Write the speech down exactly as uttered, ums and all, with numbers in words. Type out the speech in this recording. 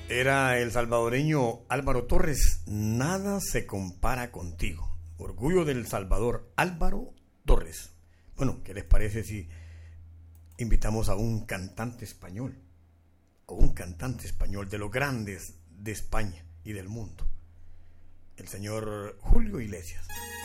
Era el salvadoreño Álvaro Torres. Nada se compara contigo. Orgullo del Salvador, Álvaro Torres. Bueno, ¿qué les parece si invitamos a un cantante español? A un cantante español de los grandes de España y del mundo. El señor Julio Iglesias.